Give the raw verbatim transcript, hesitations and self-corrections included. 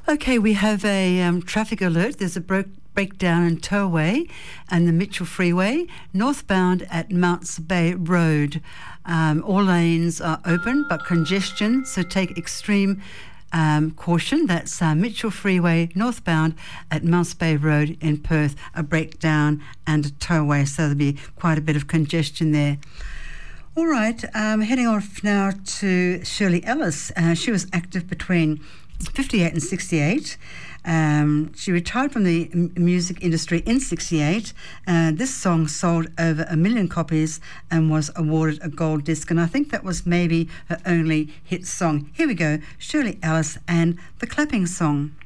Okay, we have a um, traffic alert. There's a bro- breakdown in Towaway and the Mitchell Freeway, northbound at Mounts Bay Road. Um, all lanes are open, but congestion, so take extreme um, caution. That's uh, Mitchell Freeway, northbound at Mounts Bay Road in Perth, a breakdown and a towaway, so there'll be quite a bit of congestion there. All right, um, heading off now to Shirley Ellis. Uh, she was active between fifty-eight and sixty-eight. Um, she retired from the m- music industry in sixty-eight. Uh, this song sold over a million copies and was awarded a gold disc, and I think that was maybe her only hit song. Here we go, Shirley Ellis and The Clapping Song.